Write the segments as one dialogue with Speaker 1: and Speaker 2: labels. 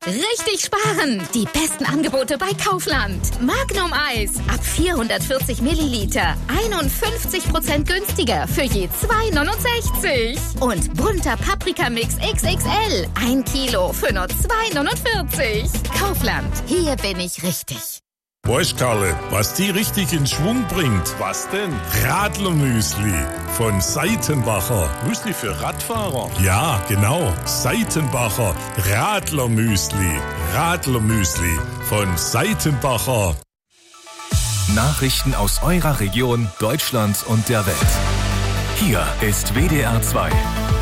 Speaker 1: Richtig sparen! Die besten Angebote bei Kaufland. Magnum Eis ab 440 Milliliter. 51% günstiger für je 2,69. Und bunter Paprikamix XXL. 1 Kilo für nur 2,49. Kaufland. Hier bin ich richtig.
Speaker 2: Weißt Karle, was die richtig in Schwung bringt?
Speaker 3: Was denn?
Speaker 2: Radlermüsli von Seitenbacher.
Speaker 3: Müsli für Radfahrer?
Speaker 2: Ja, genau. Seitenbacher Radlermüsli. Radlermüsli von Seitenbacher.
Speaker 4: Nachrichten aus eurer Region, Deutschland und der Welt. Hier ist WDR 2.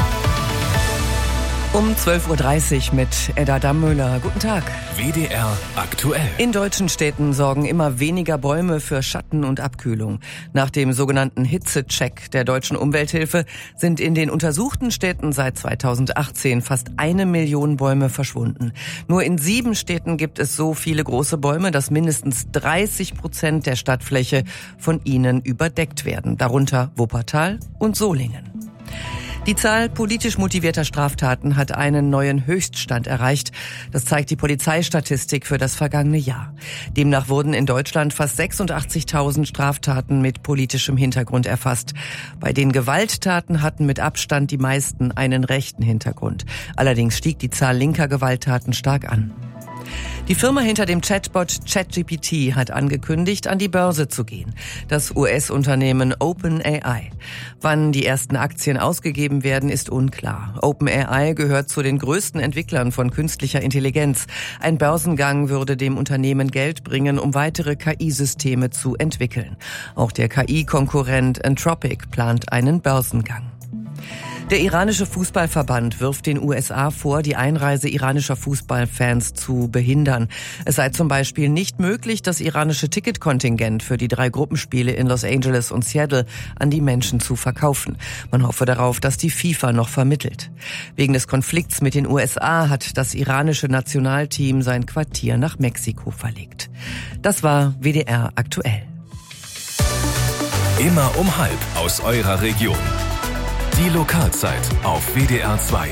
Speaker 5: Um 12.30 Uhr mit Edda Dammöller. Guten Tag.
Speaker 4: WDR aktuell.
Speaker 5: In deutschen Städten sorgen immer weniger Bäume für Schatten und Abkühlung. Nach dem sogenannten Hitzecheck der Deutschen Umwelthilfe sind in den untersuchten Städten seit 2018 fast 1 Million Bäume verschwunden. Nur in 7 Städten gibt es so viele große Bäume, dass mindestens 30% der Stadtfläche von ihnen überdeckt werden. Darunter Wuppertal und Solingen. Die Zahl politisch motivierter Straftaten hat einen neuen Höchststand erreicht. Das zeigt die Polizeistatistik für das vergangene Jahr. Demnach wurden in Deutschland fast 86.000 Straftaten mit politischem Hintergrund erfasst. Bei den Gewalttaten hatten mit Abstand die meisten einen rechten Hintergrund. Allerdings stieg die Zahl linker Gewalttaten stark an. Die Firma hinter dem Chatbot ChatGPT hat angekündigt, an die Börse zu gehen. Das US-Unternehmen OpenAI. Wann die ersten Aktien ausgegeben werden, ist unklar. OpenAI gehört zu den größten Entwicklern von künstlicher Intelligenz. Ein Börsengang würde dem Unternehmen Geld bringen, um weitere KI-Systeme zu entwickeln. Auch der KI-Konkurrent Anthropic plant einen Börsengang. Der iranische Fußballverband wirft den USA vor, die Einreise iranischer Fußballfans zu behindern. Es sei zum Beispiel nicht möglich, das iranische Ticketkontingent für die 3 Gruppenspiele in Los Angeles und Seattle an die Menschen zu verkaufen. Man hoffe darauf, dass die FIFA noch vermittelt. Wegen des Konflikts mit den USA hat das iranische Nationalteam sein Quartier nach Mexiko verlegt. Das war WDR aktuell.
Speaker 4: Immer um 12:30 aus eurer Region. Die Lokalzeit auf WDR 2.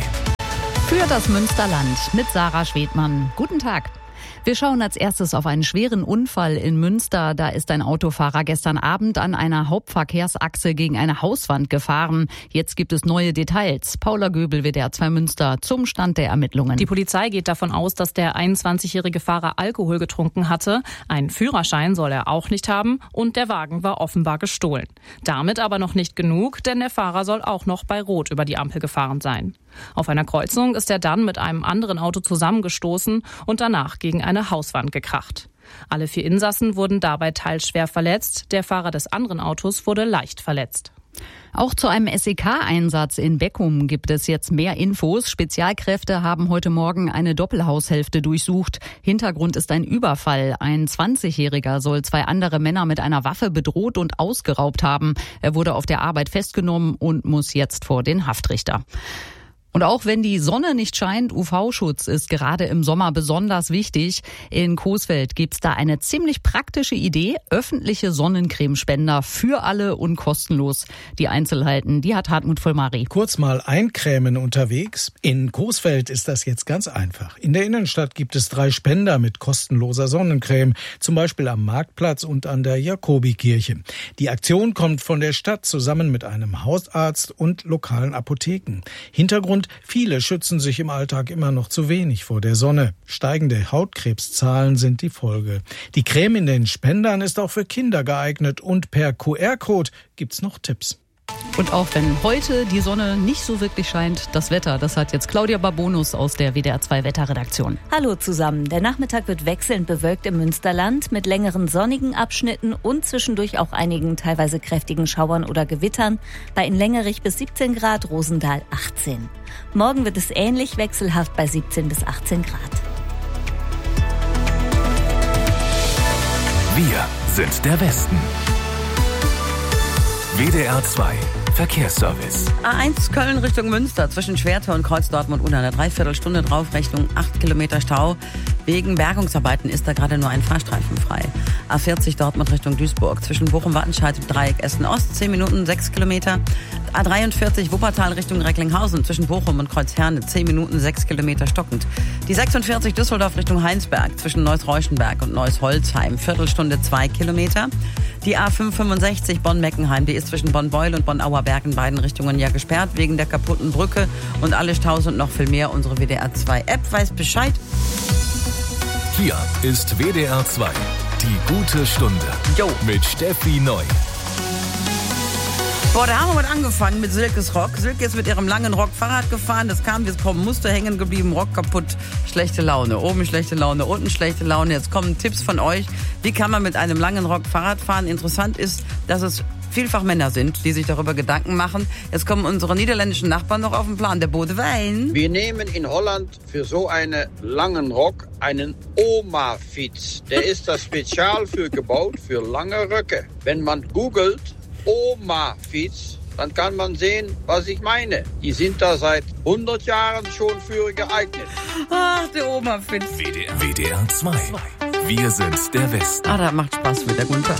Speaker 6: Für das Münsterland mit Sarah Schwedmann. Guten Tag. Wir schauen als erstes auf einen schweren Unfall in Münster. Da ist ein Autofahrer gestern Abend an einer Hauptverkehrsachse gegen eine Hauswand gefahren. Jetzt gibt es neue Details. Paula Göbel, WDR 2 Münster, zum Stand der Ermittlungen.
Speaker 7: Die Polizei geht davon aus, dass der 21-jährige Fahrer Alkohol getrunken hatte. Einen Führerschein soll er auch nicht haben und der Wagen war offenbar gestohlen. Damit aber noch nicht genug, denn der Fahrer soll auch noch bei Rot über die Ampel gefahren sein. Auf einer Kreuzung ist er dann mit einem anderen Auto zusammengestoßen und danach gegen eine Hauswand gekracht. Alle 4 Insassen wurden dabei teils schwer verletzt. Der Fahrer des anderen Autos wurde leicht verletzt.
Speaker 6: Auch zu einem SEK-Einsatz in Beckum gibt es jetzt mehr Infos. Spezialkräfte haben heute Morgen eine Doppelhaushälfte durchsucht. Hintergrund ist ein Überfall. Ein 20-Jähriger soll 2 andere Männer mit einer Waffe bedroht und ausgeraubt haben. Er wurde auf der Arbeit festgenommen und muss jetzt vor den Haftrichter. Und auch wenn die Sonne nicht scheint, UV-Schutz ist gerade im Sommer besonders wichtig. In Coesfeld gibt's da eine ziemlich praktische Idee. Öffentliche Sonnencremespender für alle und kostenlos. Die Einzelheiten, die hat Hartmut Vollmari.
Speaker 8: Kurz mal eincremen unterwegs. In Coesfeld ist das jetzt ganz einfach. In der Innenstadt gibt es 3 Spender mit kostenloser Sonnencreme. Zum Beispiel am Marktplatz und an der Jakobikirche. Die Aktion kommt von der Stadt zusammen mit einem Hausarzt und lokalen Apotheken. Hintergrund: viele schützen sich im Alltag immer noch zu wenig vor der Sonne. Steigende Hautkrebszahlen sind die Folge. Die Creme in den Spendern ist auch für Kinder geeignet und per QR-Code gibt's noch Tipps.
Speaker 6: Und auch wenn heute die Sonne nicht so wirklich scheint, das Wetter, das hat jetzt Claudia Barbonus aus der WDR 2 Wetterredaktion.
Speaker 9: Hallo zusammen. Der Nachmittag wird wechselnd bewölkt im Münsterland mit längeren sonnigen Abschnitten und zwischendurch auch einigen teilweise kräftigen Schauern oder Gewittern. Bei in Lengerich bis 17 Grad, Rosendahl 18. Morgen wird es ähnlich wechselhaft bei 17 bis 18 Grad.
Speaker 4: Wir sind der Westen. WDR 2 Verkehrsservice.
Speaker 5: A1 Köln Richtung Münster zwischen Schwerte und Kreuz Dortmund unter einer Dreiviertelstunde Draufrechnung 8 Kilometer Stau. Wegen Bergungsarbeiten ist da gerade nur ein Fahrstreifen frei. A40 Dortmund Richtung Duisburg zwischen Bochum-Wattenscheid und Dreieck Essen-Ost 10 Minuten 6 Kilometer.
Speaker 10: A43 Wuppertal Richtung Recklinghausen zwischen Bochum und Kreuzherne 10 Minuten 6 Kilometer stockend. Die 46 Düsseldorf Richtung Heinsberg zwischen Neuss-Reuschenberg und Neuss-Holzheim Viertelstunde 2 Kilometer. Die A565 Bonn-Meckenheim, die ist zwischen Bonn-Beul und Bonn-Auerberg in beiden Richtungen ja gesperrt wegen der kaputten Brücke und alle Staus und noch viel mehr. Unsere WDR 2 App weiß Bescheid.
Speaker 4: Hier ist WDR 2, die gute Stunde mit Steffi Neu.
Speaker 10: Boah, da haben wir mit angefangen mit Silkes Rock. Silke ist mit ihrem langen Rock Fahrrad gefahren. Das kam, wie es kommen musste, hängen geblieben, Rock kaputt, schlechte Laune. Oben schlechte Laune, unten schlechte Laune. Jetzt kommen Tipps von euch. Wie kann man mit einem langen Rock Fahrrad fahren? Interessant ist, dass es vielfach Männer sind, die sich darüber Gedanken machen. Jetzt kommen unsere niederländischen Nachbarn noch auf den Plan, der Bodewein.
Speaker 11: Wir nehmen in Holland für so einen langen Rock einen Oma-Fiets. Der ist da spezial für gebaut, für lange Röcke. Wenn man googelt, Oma-Fiets, dann kann man sehen, was ich meine. Die sind da seit 100 Jahren schon für geeignet.
Speaker 10: Ach, der Oma-Fiets.
Speaker 4: WDR 2. Wir sind der Westen.
Speaker 10: Ah, das macht Spaß mit der Gunther.